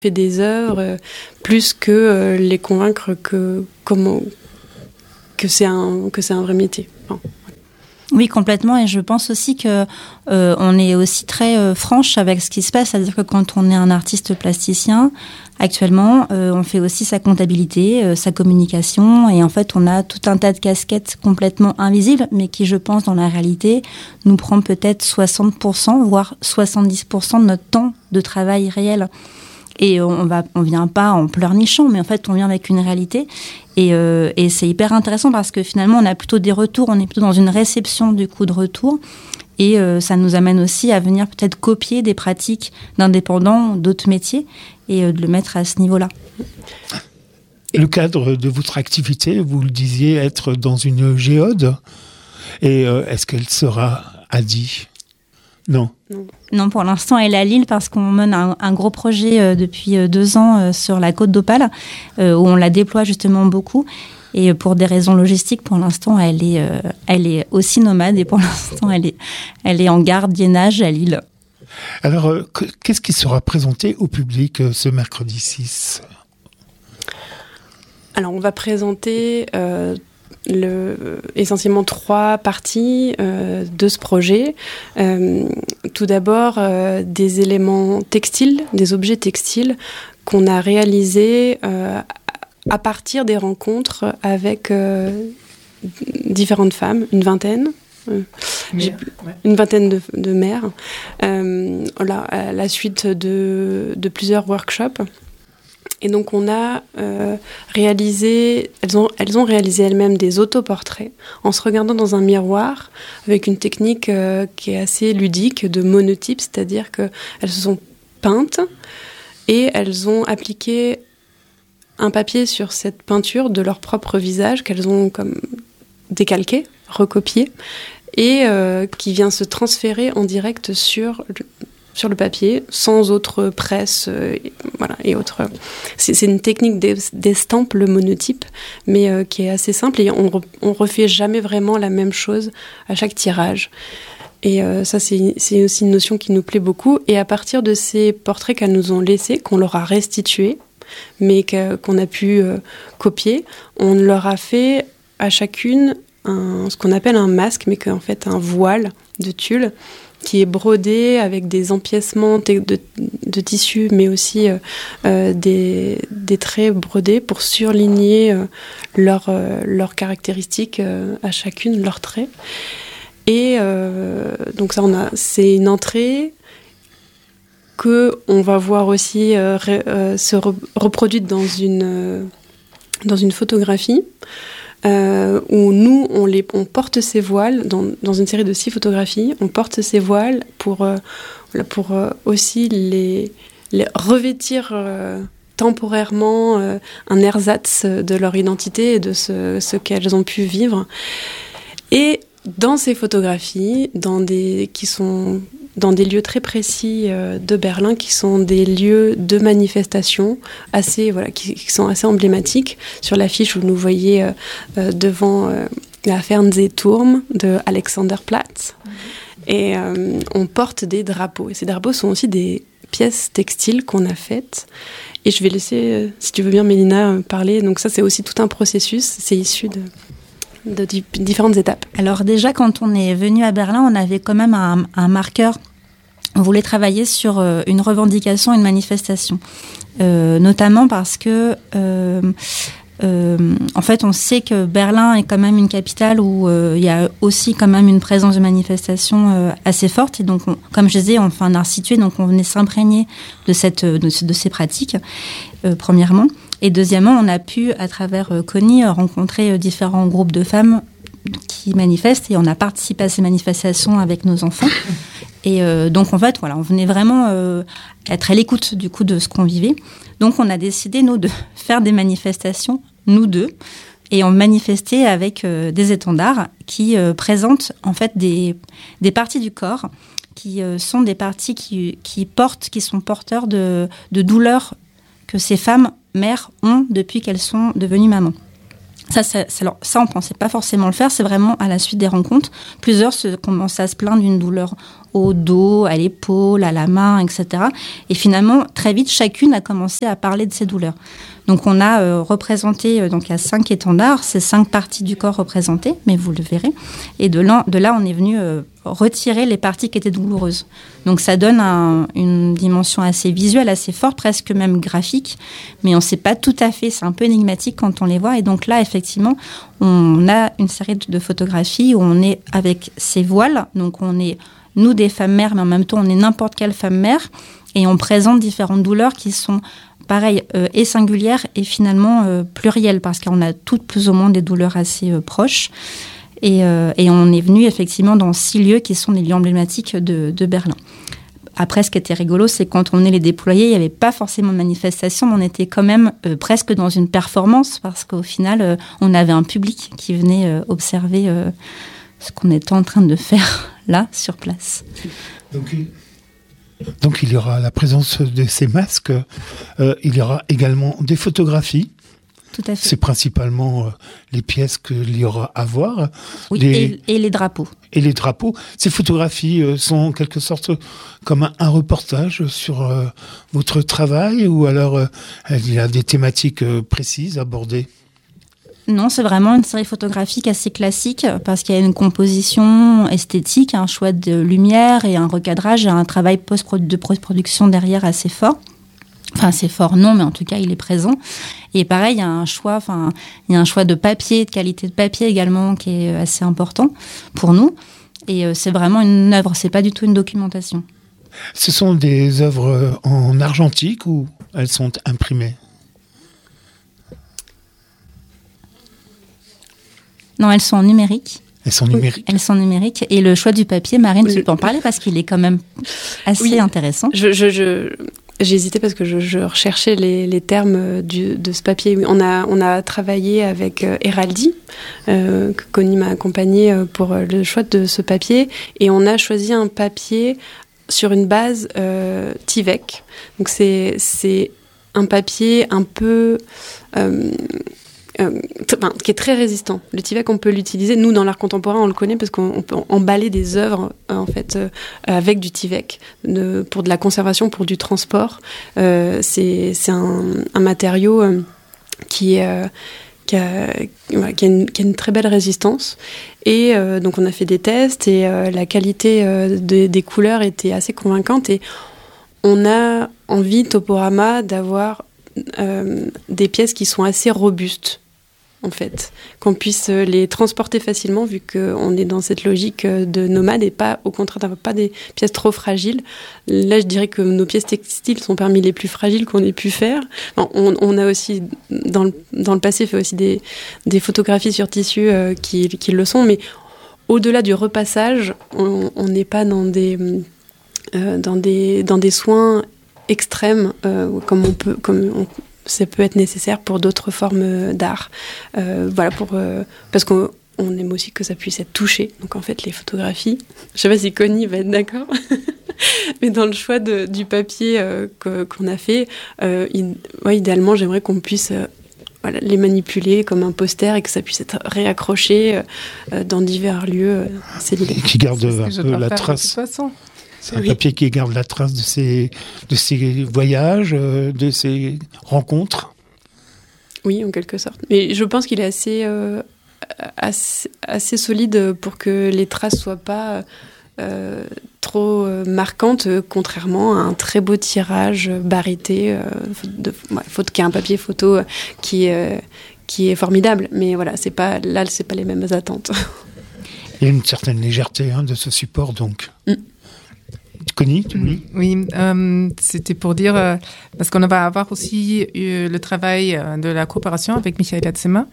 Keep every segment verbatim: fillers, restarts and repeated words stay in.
fait des œuvres euh, plus que euh, les convaincre que comment que c'est un que c'est un vrai métier. Enfin, Oui, complètement. Et je pense aussi que euh, on est aussi très euh, franche avec ce qui se passe. C'est-à-dire que quand on est un artiste plasticien, actuellement, euh, on fait aussi sa comptabilité, euh, sa communication. Et en fait, on a tout un tas de casquettes complètement invisibles, mais qui, je pense, dans la réalité, nous prend peut-être soixante pour cent, voire soixante-dix pour cent de notre temps de travail réel. Et on va, on vient pas en pleurnichant, mais en fait, on vient avec une réalité. Et, euh, et c'est hyper intéressant parce que finalement, on a plutôt des retours, on est plutôt dans une réception du coup de retour. Et euh, ça nous amène aussi à venir peut-être copier des pratiques d'indépendants, d'autres métiers, et euh, de le mettre à ce niveau-là. Le cadre de votre activité, vous le disiez, être dans une géode. Et euh, est-ce qu'elle sera à Die ? Non. non. Non, pour l'instant, elle est à Lille parce qu'on mène un, un gros projet euh, depuis euh, deux ans euh, sur la côte d'Opale, euh, où on la déploie justement beaucoup. Et pour des raisons logistiques, pour l'instant, elle est, euh, elle est aussi nomade et pour l'instant, elle est, elle est en gardiennage à Lille. Alors, euh, qu'est-ce qui sera présenté au public euh, ce mercredi six ? Alors, on va présenter euh, le, essentiellement trois parties euh, de ce projet. Euh, tout d'abord, euh, des éléments textiles, des objets textiles qu'on a réalisés euh, à partir des rencontres avec euh, différentes femmes, une vingtaine. Euh, Mère, ouais. Une vingtaine de, de mères, euh, là, à la suite de, de plusieurs workshops. Et donc on a euh, réalisé, elles ont, elles ont réalisé elles-mêmes des autoportraits en se regardant dans un miroir avec une technique euh, qui est assez ludique de monotype, c'est-à-dire qu'elles se sont peintes et elles ont appliqué un papier sur cette peinture de leur propre visage qu'elles ont comme décalqué, recopié, et euh, qui vient se transférer en direct sur le, sur le papier, sans autre presse, euh, et, voilà, et autres. C'est, c'est une technique d'estampe, le monotype, mais euh, qui est assez simple, et on, re, on refait jamais vraiment la même chose à chaque tirage. Et euh, ça, c'est, c'est aussi une notion qui nous plaît beaucoup. Et à partir de ces portraits qu'elles nous ont laissés, qu'on leur a restitués, mais que, qu'on a pu euh, copier, on leur a fait à chacune un, ce qu'on appelle un masque, mais qu'en fait un voile de tulle qui est brodé avec des empiècements de, de, de tissu, mais aussi euh, euh, des, des traits brodés pour surligner euh, leurs euh, leurs caractéristiques euh, à chacune, leurs traits. Et euh, donc ça, on a, c'est une entrée que on va voir aussi euh, ré, euh, se re, reproduite dans une euh, dans une photographie. Euh, où nous, on, les, on porte ces voiles, dans, dans une série de six photographies, on porte ces voiles pour, euh, pour euh, aussi les, les revêtir euh, temporairement euh, un ersatz de leur identité et de ce, ce qu'elles ont pu vivre. Et dans ces photographies, dans des, qui sont dans des lieux très précis euh, de Berlin, qui sont des lieux de manifestation assez, voilà, qui, qui sont assez emblématiques. Sur l'affiche, vous nous voyez euh, euh, devant euh, la Fernsehturm de Alexanderplatz. Mmh. Et euh, on porte des drapeaux. Et ces drapeaux sont aussi des pièces textiles qu'on a faites. Et je vais laisser, euh, si tu veux bien, Mélina, euh, parler. Donc ça, c'est aussi tout un processus. C'est issu de... de di- différentes étapes. Alors déjà, quand on est venu à Berlin, on avait quand même un, un marqueur. On voulait travailler sur euh, une revendication, une manifestation. Euh, notamment parce que, euh, euh, en fait, on sait que Berlin est quand même une capitale où euh, il y a aussi quand même une présence de manifestation euh, assez forte. Et donc, on, comme je disais, on fait un art situé, donc on venait s'imprégner de, cette, de, de ces pratiques, euh, premièrement. Et deuxièmement, on a pu, à travers euh, Connie, euh, rencontrer euh, différents groupes de femmes qui manifestent et on a participé à ces manifestations avec nos enfants. Et euh, donc, en fait, voilà, on venait vraiment euh, être à l'écoute du coup de ce qu'on vivait. Donc, on a décidé, nous, de faire des manifestations, nous deux, et on manifestait avec euh, des étendards qui euh, présentent, en fait, des, des parties du corps qui euh, sont des parties qui, qui portent, qui sont porteurs de, de douleurs que ces femmes mères ont depuis qu'elles sont devenues mamans. Ça, ça, ça, ça on ne pensait pas forcément le faire. C'est vraiment à la suite des rencontres. Plusieurs se commençaient à se plaindre d'une douleur au dos, à l'épaule, à la main, et cetera. Et finalement, très vite, chacune a commencé à parler de ses douleurs. Donc, on a euh, représenté, euh, donc il y a cinq étendards, c'est cinq parties du corps représentées, mais vous le verrez. Et de là, de là on est venu euh, retirer les parties qui étaient douloureuses. Donc, ça donne un, une dimension assez visuelle, assez forte, presque même graphique, mais on ne sait pas tout à fait, c'est un peu énigmatique quand on les voit. Et donc là, effectivement, on a une série de photographies où on est avec ces voiles, donc on est, nous, des femmes mères, mais en même temps, on est n'importe quelle femme mère, et on présente différentes douleurs qui sont pareil, euh, et singulière et finalement euh, plurielle, parce qu'on a toutes plus ou moins des douleurs assez euh, proches. Et, euh, et on est venu effectivement dans six lieux qui sont les lieux emblématiques de, de Berlin. Après, ce qui était rigolo, c'est quand on est les déployer, il n'y avait pas forcément de manifestation, mais on était quand même euh, presque dans une performance, parce qu'au final, euh, on avait un public qui venait euh, observer euh, ce qu'on était en train de faire là, sur place. Donc, Donc il y aura la présence de ces masques, euh, il y aura également des photographies. Tout à fait. C'est principalement euh, les pièces qu'il y aura à voir. Oui, des... et, et les drapeaux. Et les drapeaux. Ces photographies euh, sont en quelque sorte comme un, un reportage sur euh, votre travail, ou alors euh, il y a des thématiques euh, précises abordées? Non, c'est vraiment une série photographique assez classique, parce qu'il y a une composition esthétique, un choix de lumière et un recadrage, et un travail post-produ- de post-production derrière assez fort. Enfin, assez fort, non, mais en tout cas, il est présent. Et pareil, il y a un choix, enfin, il y a un choix de papier, de qualité de papier également, qui est assez important pour nous. Et euh, c'est vraiment une œuvre, c'est pas du tout une documentation. Ce sont des œuvres en argentique ou elles sont imprimées? Non, elles sont en numérique. Elles sont numériques. Elles sont numériques. Et le choix du papier, Marine, oui. Tu peux en parler parce qu'il est quand même assez oui. intéressant. Je, je, je, j'ai hésité parce que je, je recherchais les, les termes du, de ce papier. On a, on a travaillé avec euh, Heraldi, euh, que Connie m'a accompagnée pour le choix de ce papier. Et on a choisi un papier sur une base euh, Tyvek. Donc c'est, c'est un papier un peu... Euh, Euh, t- enfin, qui est très résistant. Le Tyvek, on peut l'utiliser. Nous, dans l'art contemporain, on le connaît parce qu'on on peut emballer des œuvres euh, en fait euh, avec du Tyvek de, pour de la conservation, pour du transport. Euh, c'est c'est un, un matériau euh, qui est euh, qui a, voilà, qui, a une, qui a une très belle résistance. Et euh, donc, on a fait des tests et euh, la qualité euh, de, des couleurs était assez convaincante. Et on a envie, Toporama, d'avoir euh, des pièces qui sont assez robustes, en fait, qu'on puisse les transporter facilement, vu qu'on est dans cette logique de nomade et pas, au contraire, d'avoir pas des pièces trop fragiles. Là, je dirais que nos pièces textiles sont parmi les plus fragiles qu'on ait pu faire. Enfin, on, on a aussi, dans le, dans le passé, fait aussi des, des photographies sur tissu euh, qui, qui le sont, mais au-delà du repassage, on n'est pas dans des, euh, dans des, dans des soins extrêmes, euh, comme on peut... Comme on, ça peut être nécessaire pour d'autres formes d'art. Euh, voilà, pour, euh, parce qu'on on aime aussi que ça puisse être touché. Donc en fait, les photographies, je ne sais pas si Connie va être d'accord, mais dans le choix de, du papier euh, que, qu'on a fait, euh, il, ouais, idéalement, j'aimerais qu'on puisse euh, voilà, les manipuler comme un poster et que ça puisse être réaccroché euh, dans divers lieux. Euh, c'est l'idée. Et qui garde un peu la trace. De toute façon. C'est un oui. papier qui garde la trace de ses, de ses voyages, de ses rencontres. Oui, en quelque sorte. Mais je pense qu'il est assez, euh, assez, assez solide pour que les traces ne soient pas euh, trop marquantes, contrairement à un très beau tirage barité. Euh, de, ouais, faut qu'il y ait un papier photo qui, euh, qui est formidable. Mais voilà, c'est pas, là, ce n'est pas les mêmes attentes. Il y a une certaine légèreté hein, de ce support, donc. Mm. Connie, tu oui, oui euh, c'était pour dire, euh, parce qu'on va avoir aussi eu le travail de la coopération avec Michael Atzema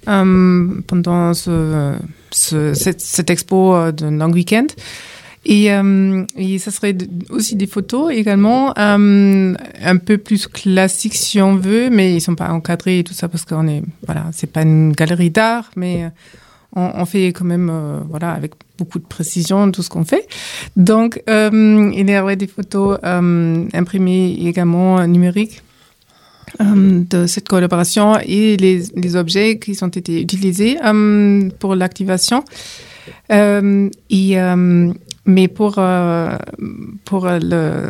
euh, pendant ce, ce, cette, cette expo d'un long week-end. Et, euh, et ça serait aussi des photos également, euh, un peu plus classiques si on veut, mais ils sont pas encadrés et tout ça parce qu'on est, voilà, c'est pas une galerie d'art, mais on, on fait quand même, euh, voilà, avec beaucoup de précision tout ce qu'on fait. Donc, euh, il y aurait des photos euh, imprimées également euh, numériques euh, de cette collaboration et les, les objets qui ont été utilisés euh, pour l'activation. Euh, et euh, mais pour, euh, pour le,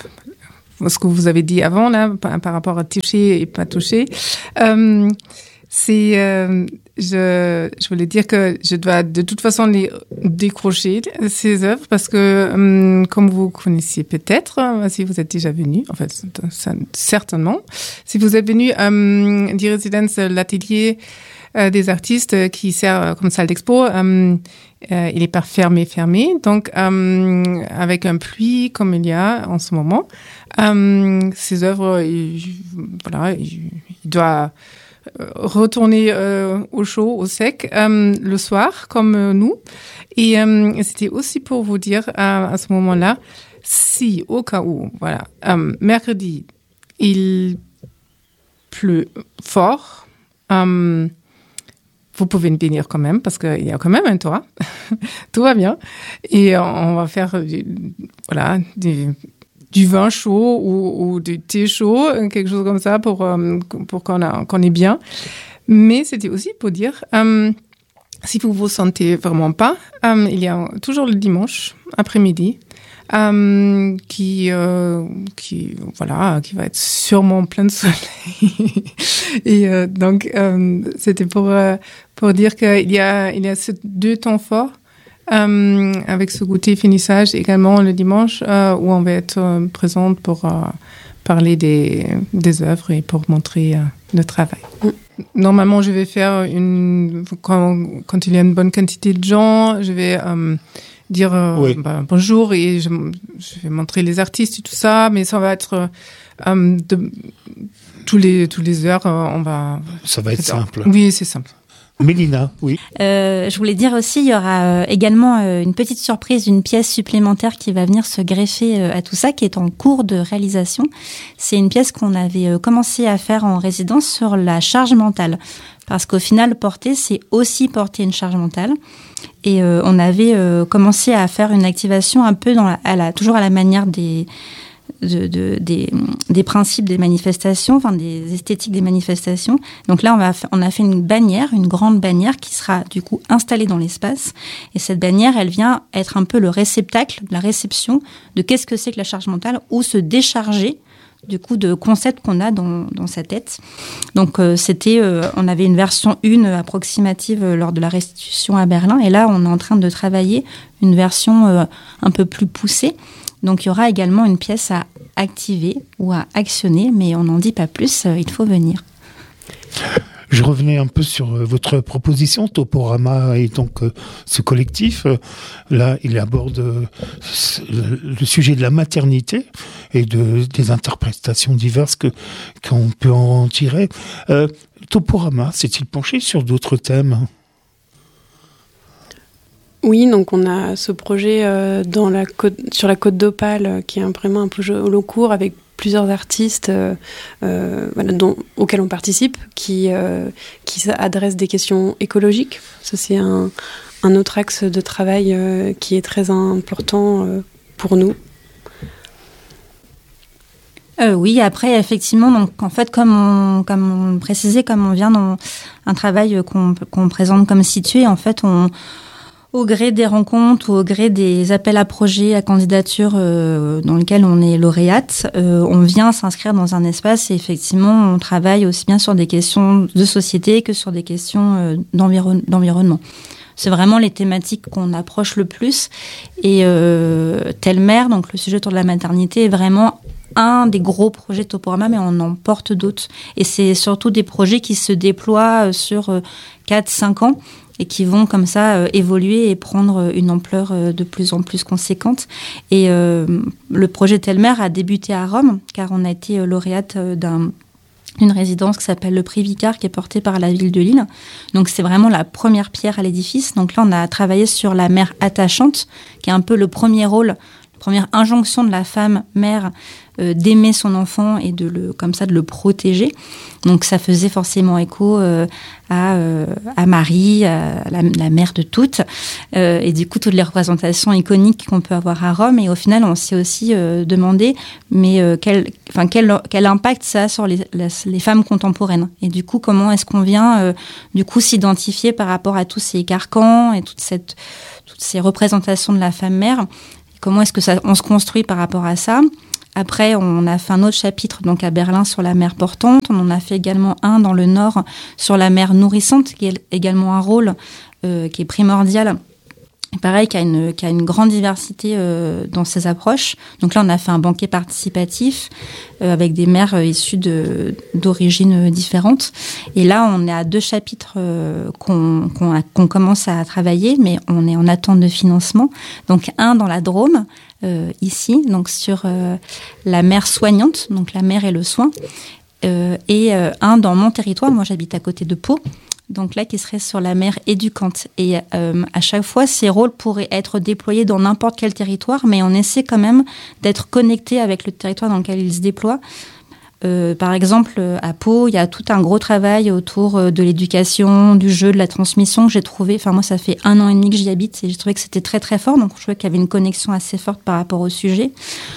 ce que vous avez dit avant, là, par, par rapport à toucher et pas toucher, euh, c'est, euh, je, je voulais dire que je dois de toute façon les décrocher, ces œuvres, parce que, euh, comme vous connaissiez peut-être, si vous êtes déjà venu, en fait, ça, certainement, si vous êtes venu euh, Die Residenz, l'atelier euh, des artistes qui sert comme salle d'expo, euh, euh, il est pas fermé, fermé, donc euh, avec un pluie comme il y a en ce moment, euh, ces œuvres, il, voilà, il, il doit retourner euh, au chaud, au sec, euh, le soir, comme euh, nous. Et euh, c'était aussi pour vous dire, euh, à ce moment-là, si, au cas où, voilà, euh, mercredi, il pleut fort, euh, vous pouvez venir quand même, parce qu'il y a quand même un toit. Tout va bien. Et on va faire, du, voilà, des... du vin chaud ou, ou du thé chaud, quelque chose comme ça pour, euh, pour qu'on, a, qu'on est bien. Mais c'était aussi pour dire, euh, si vous vous sentez vraiment pas, euh, il y a toujours le dimanche après-midi euh, qui, euh, qui, voilà, qui va être sûrement plein de soleil. Et euh, donc, euh, c'était pour, euh, pour dire qu'il y a, il y a ces deux temps forts. Euh, avec ce goûter finissage également le dimanche euh, où on va être euh, présente pour euh, parler des, des œuvres et pour montrer euh, le travail. Mm. Normalement, je vais faire une quand, quand il y a une bonne quantité de gens, je vais euh, dire euh, oui. bah, bonjour et je, je vais montrer les artistes et tout ça, mais ça va être euh, de, tous les tous les heures, euh, on va. Ça va être simple. Oui, c'est simple. Mélina, oui. Euh, je voulais dire aussi, il y aura euh, également euh, une petite surprise, une pièce supplémentaire qui va venir se greffer euh, à tout ça, qui est en cours de réalisation. C'est une pièce qu'on avait euh, commencé à faire en résidence sur la charge mentale. Parce qu'au final, porter, c'est aussi porter une charge mentale. Et euh, on avait euh, commencé à faire une activation un peu dans la, à la, toujours à la manière des... De, de, des, des principes des manifestations, enfin des esthétiques des manifestations. Donc là, on, va, on a fait une bannière, une grande bannière qui sera du coup installée dans l'espace. Et cette bannière, elle vient être un peu le réceptacle, la réception de qu'est-ce que c'est que la charge mentale, ou se décharger du coup de concepts qu'on a dans, dans sa tête. Donc euh, c'était, euh, on avait une version une approximative euh, lors de la restitution à Berlin. Et là, on est en train de travailler une version euh, un peu plus poussée. Donc, il y aura également une pièce à activer ou à actionner, mais on n'en dit pas plus, il faut venir. Je revenais un peu sur votre proposition, Toporama et donc ce collectif. Là, il aborde le sujet de la maternité et de, des interprétations diverses que, qu'on peut en tirer. Euh, Toporama s'est-il penché sur d'autres thèmes ? Oui, donc on a ce projet euh, dans la côte, sur la côte d'Opale euh, qui est vraiment un projet au long cours avec plusieurs artistes euh, euh, voilà, dont, auxquels on participe, qui, euh, qui adressent des questions écologiques. Ça, c'est un, un autre axe de travail euh, qui est très important euh, pour nous. Euh, oui, après, effectivement, donc, en fait, comme on, comme on le précisait, comme on vient dans un travail qu'on, qu'on présente comme situé, en fait, on... au gré des rencontres ou au gré des appels à projets, à candidature euh, dans lesquels on est lauréate, euh, on vient s'inscrire dans un espace et effectivement, on travaille aussi bien sur des questions de société que sur des questions euh, d'environ- d'environnement. C'est vraiment les thématiques qu'on approche le plus. Et euh, Telmer, donc le sujet autour de la maternité, est vraiment un des gros projets de Toporama, mais on en porte d'autres. Et c'est surtout des projets qui se déploient sur quatre à cinq ans et qui vont comme ça euh, évoluer et prendre une ampleur euh, de plus en plus conséquente. Et euh, le projet Telmer a débuté à Rome, car on a été euh, lauréate euh, d'un, d'une résidence qui s'appelle le Prix Vicard, qui est portée par la ville de Lille. Donc c'est vraiment la première pierre à l'édifice. Donc là, on a travaillé sur la mère attachante, qui est un peu le premier rôle, le première injonction de la femme mère euh, d'aimer son enfant et de le, comme ça, de le protéger. Donc ça faisait forcément écho euh, à, euh, à Marie, à la, la mère de toutes, euh, et du coup toutes les représentations iconiques qu'on peut avoir à Rome. Et au final, on s'est aussi euh, demandé, mais euh, quel, enfin quel, quel impact ça a sur les, les, les femmes contemporaines. Et du coup, comment est-ce qu'on vient euh, du coup s'identifier par rapport à tous ces carcans et toute cette, toutes ces représentations de la femme mère. Comment est-ce que ça, on se construit par rapport à ça? Après, on a fait un autre chapitre donc à Berlin sur la mère portante. On en a fait également un dans le Nord sur la mère nourrissante, qui est également un rôle euh, qui est primordial. Pareil, qui a une, qui a une grande diversité euh, dans ses approches. Donc là, on a fait un banquet participatif euh, avec des mères euh, issues de, d'origines différentes. Et là, on est à deux chapitres euh, qu'on, qu'on, a, qu'on commence à travailler, mais on est en attente de financement. Donc un dans la Drôme, euh, ici, donc sur euh, la mère soignante, donc la mère et le soin. Euh, et euh, un dans mon territoire, moi j'habite à côté de Pau. Donc là, qui serait sur la mère éducante. Et euh, à chaque fois, ces rôles pourraient être déployés dans n'importe quel territoire, mais on essaie quand même d'être connecté avec le territoire dans lequel ils se déploient. Euh, par exemple, à Pau, il y a tout un gros travail autour de l'éducation, du jeu, de la transmission que j'ai trouvé. Enfin, moi, ça fait un an et demi que j'y habite et j'ai trouvé que c'était très, très fort. Donc, je trouvais qu'il y avait une connexion assez forte par rapport au sujet.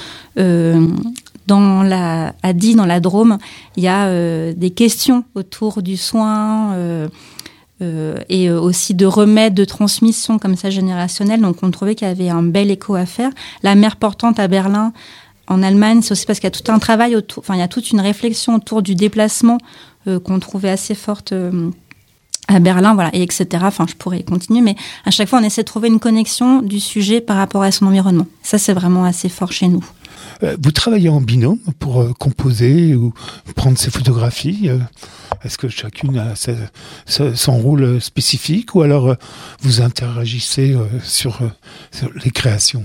Euh, Dans la, à Die, dans la Drôme, il y a euh, des questions autour du soin euh, euh, et aussi de remèdes, de transmission comme ça générationnelle. Donc, on trouvait qu'il y avait un bel écho à faire. La mère portante à Berlin, en Allemagne, c'est aussi parce qu'il y a tout un travail autour, enfin, il y a toute une réflexion autour du déplacement euh, qu'on trouvait assez forte euh, à Berlin, voilà, et et cetera. Enfin, je pourrais continuer, mais à chaque fois, on essaie de trouver une connexion du sujet par rapport à son environnement. Ça, c'est vraiment assez fort chez nous. Vous travaillez en binôme pour euh, composer ou prendre ces photographies. Euh, est-ce que chacune a sa, sa, son rôle spécifique ou alors euh, vous interagissez euh, sur, euh, sur les créations?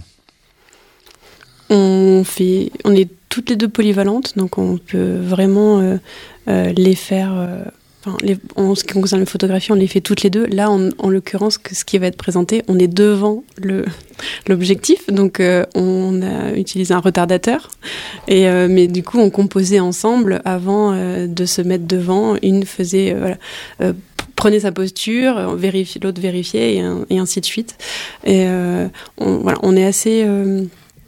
On fait, on est toutes les deux polyvalentes, donc on peut vraiment euh, euh, les faire. Euh, Enfin, les, en ce qui concerne les photographies, on les fait toutes les deux. Là, en, en l'occurrence, que ce qui va être présenté, on est devant le, l'objectif. Donc, euh, on a utilisé un retardateur. Et, euh, mais du coup, on composait ensemble avant euh, de se mettre devant. Une faisait, euh, voilà, euh, prenait sa posture, vérifie, l'autre vérifiait, et, et ainsi de suite. Et euh, on, voilà, on est assez euh,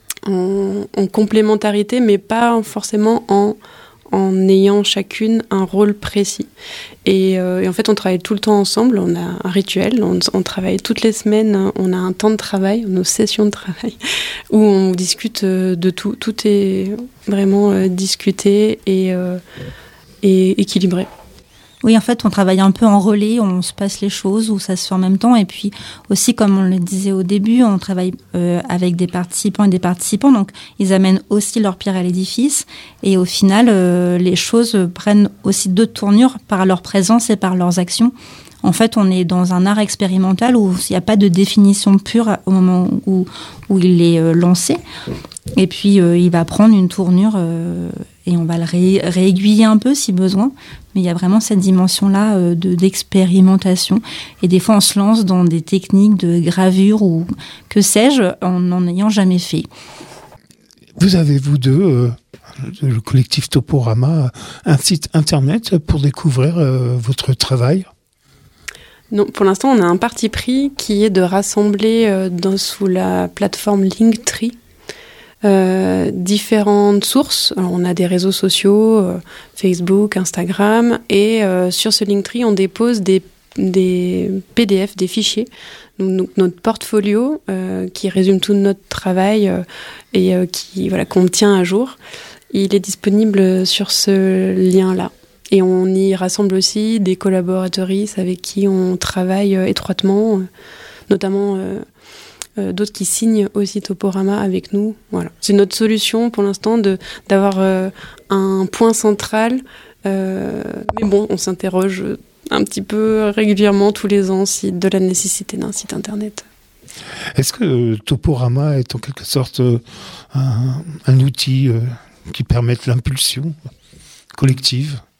en, en complémentarité, mais pas forcément en... en ayant chacune un rôle précis. Et, euh, et en fait, on travaille tout le temps ensemble, on a un rituel, on, on travaille toutes les semaines, on a un temps de travail, nos sessions de travail, où on discute de tout. Tout est vraiment euh, discuté et, euh, et équilibré. Oui, en fait, on travaille un peu en relais, on se passe les choses, où ça se fait en même temps. Et puis aussi, comme on le disait au début, on travaille euh, avec des participants et des participants. Donc, ils amènent aussi leur pierre à l'édifice. Et au final, euh, les choses prennent aussi d'autres tournures par leur présence et par leurs actions. En fait, on est dans un art expérimental où il n'y a pas de définition pure au moment où, où il est euh, lancé. Et puis, euh, il va prendre une tournure euh, et on va le ré- réaiguiller un peu si besoin. Mais il y a vraiment cette dimension-là euh, de, d'expérimentation. Et des fois, on se lance dans des techniques de gravure ou que sais-je, en n'en ayant jamais fait. Vous avez, vous deux, euh, le collectif Toporama, un site internet pour découvrir euh, votre travail? Non, pour l'instant, on a un parti pris qui est de rassembler euh, dans, sous la plateforme Linktree euh, différentes sources. Alors, on a des réseaux sociaux, euh, Facebook, Instagram, et euh, sur ce Linktree, on dépose des, des P D F, des fichiers, donc, donc notre portfolio euh, qui résume tout notre travail euh, et euh, qui, voilà, qu'on tient à jour. Il est disponible sur ce lien-là. Et on y rassemble aussi des collaboratrices avec qui on travaille euh, étroitement, euh, notamment euh, euh, d'autres qui signent aussi Toporama avec nous. Voilà. C'est notre solution pour l'instant de, d'avoir euh, un point central. Euh, mais bon, on s'interroge un petit peu régulièrement tous les ans si, de la nécessité d'un site internet. Est-ce que euh, Toporama est en quelque sorte euh, un, un outil euh, qui permette l'impulsion collective ?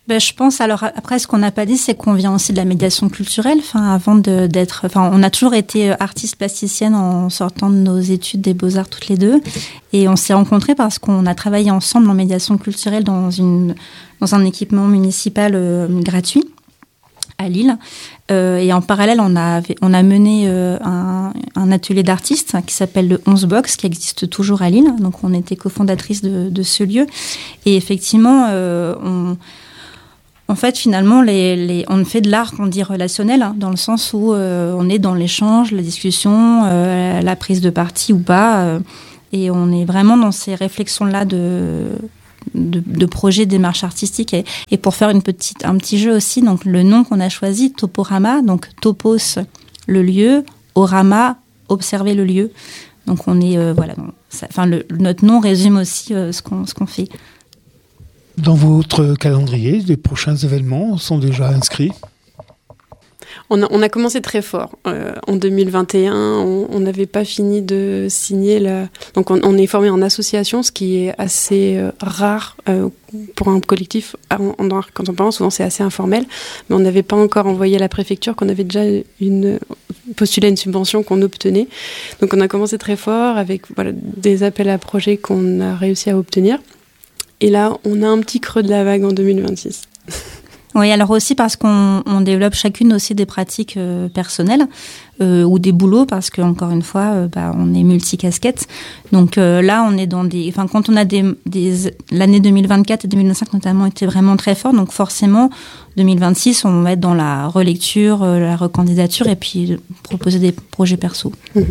Ben, je pense, alors après, ce qu'on n'a pas dit, c'est qu'on vient aussi de la médiation culturelle. Enfin, avant de, d'être, enfin, on a toujours été artiste plasticienne en sortant de nos études des Beaux-Arts toutes les deux. Et on s'est rencontrés parce qu'on a travaillé ensemble en médiation culturelle dans une, dans un équipement municipal euh, gratuit à Lille. Euh, et en parallèle, on a, on a mené euh, un, un atelier d'artistes qui s'appelle le onze box, qui existe toujours à Lille. Donc, on était cofondatrice de, de ce lieu. Et effectivement, euh, on... En fait, finalement, les, les, on fait de l'art qu'on dit relationnel, hein, dans le sens où euh, on est dans l'échange, la discussion, euh, la prise de parti ou pas. Euh, et on est vraiment dans ces réflexions-là de, de, de projet, démarche artistique. Et, et pour faire une petite, un petit jeu aussi, donc le nom qu'on a choisi, Toporama, donc topos, le lieu, orama, observer le lieu. Donc on est, euh, voilà, ça, enfin, le, notre nom résume aussi euh, ce qu'on, ce qu'on fait. Dans votre calendrier, les prochains événements sont déjà inscrits? On a, on a commencé très fort. Euh, en deux mille vingt et un, on n'avait pas fini de signer. La... Donc, on, on est formé en association, ce qui est assez euh, rare euh, pour un collectif. En, en, quand on parle, souvent, c'est assez informel. Mais on n'avait pas encore envoyé à la préfecture qu'on avait déjà une, postulé à une subvention qu'on obtenait. Donc, on a commencé très fort avec voilà, des appels à projets qu'on a réussi à obtenir. Et là, on a un petit creux de la vague en deux mille vingt-six. Oui, alors aussi parce qu'on on développe chacune aussi des pratiques euh, personnelles euh, ou des boulots, parce que encore une fois, euh, bah, on est multicasquette. Donc euh, là, on est dans des, enfin quand on a des, des l'année deux mille vingt-quatre et deux mille vingt-cinq notamment étaient vraiment très forts. Donc forcément, deux mille vingt-six, on va être dans la relecture, euh, la recandidature et puis proposer des projets perso. Mmh.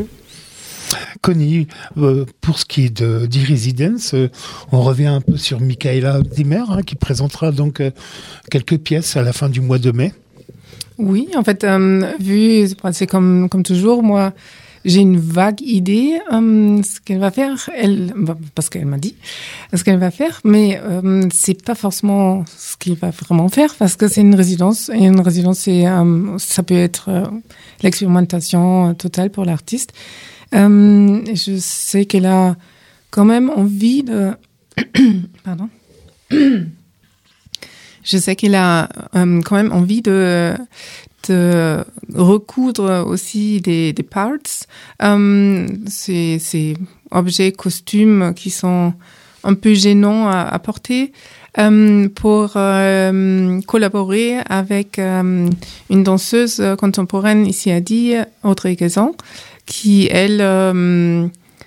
Connie, euh, pour ce qui est de d'e-Residence, euh, on revient un peu sur Michaela Zimmer, hein, qui présentera donc euh, quelques pièces à la fin du mois de mai. Oui, en fait, euh, vu, c'est comme, comme toujours, moi, j'ai une vague idée euh, ce qu'elle va faire, elle, parce qu'elle m'a dit ce qu'elle va faire, mais euh, c'est pas forcément ce qu'il va vraiment faire, parce que c'est une résidence, et une résidence, c'est, euh, ça peut être euh, l'expérimentation totale pour l'artiste. Euh, je sais qu'elle a quand même envie de... Pardon. Je sais qu'elle a euh, quand même envie de, de recoudre aussi des, des parts, euh, ces, ces objets, costumes qui sont un peu gênants à, à porter, euh, pour euh, collaborer avec euh, une danseuse contemporaine ici à Die, Audrey Gazan, qui, elle, euh,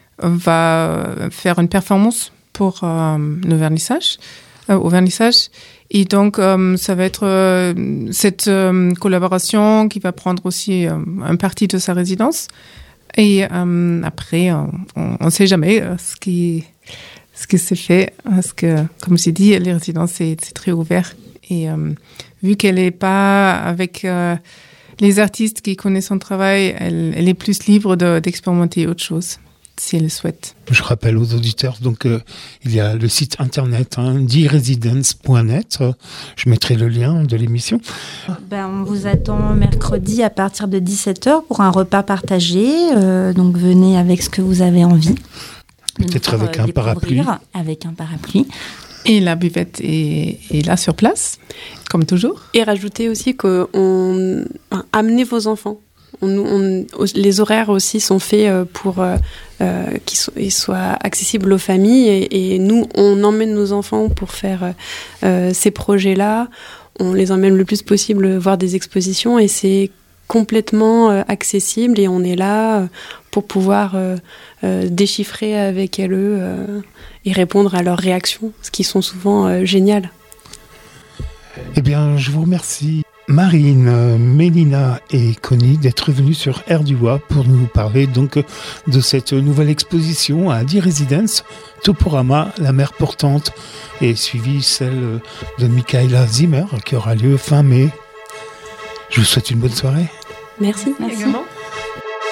va faire une performance pour euh, le vernissage, euh, au vernissage. Et donc, euh, ça va être euh, cette euh, collaboration qui va prendre aussi euh, un parti de sa résidence. Et euh, après, on ne sait jamais euh, ce qui, ce qui se fait, parce que, comme j'ai dit, les résidences, c'est, c'est très ouvert. Et euh, vu qu'elle n'est pas avec... Euh, les artistes qui connaissent son travail, elle, elle est plus libre de, d'expérimenter autre chose, si elle le souhaite. Je rappelle aux auditeurs, donc euh, il y a le site internet hein, de-residence point net. Je mettrai le lien de l'émission. Ben, on vous attend mercredi à partir de dix-sept heures pour un repas partagé. Euh, donc venez avec ce que vous avez envie. Peut-être avec un parapluie. Avec un parapluie. Et la buvette est, est là sur place, comme toujours. Et rajouter aussi que on, enfin, amenez vos enfants. On, on, les horaires aussi sont faits pour euh, qu'ils so, soient accessibles aux familles. Et, et nous, on emmène nos enfants pour faire euh, ces projets-là. On les emmène le plus possible voir des expositions et c'est complètement euh, accessible. Et on est là pour pouvoir euh, euh, déchiffrer avec elles euh, et répondre à leurs réactions, ce qui sont souvent euh, géniales. Eh bien, je vous remercie, Marine, Mélina et Connie, d'être venues sur Air du Bois pour nous parler donc de cette nouvelle exposition à de-Residence, Toporama, la mer portante, et suivie celle de Michaela Zimmer qui aura lieu fin mai. Je vous souhaite une bonne soirée. Merci. Merci. Également.